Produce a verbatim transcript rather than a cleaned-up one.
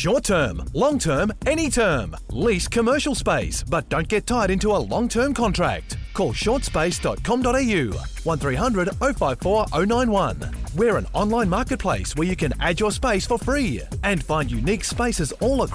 Short term, long term, any term. Lease commercial space, but don't get tied into a long-term contract. Call short space dot com dot a u, one three hundred oh five four oh nine one. We're an online marketplace where you can add your space for free and find unique spaces all across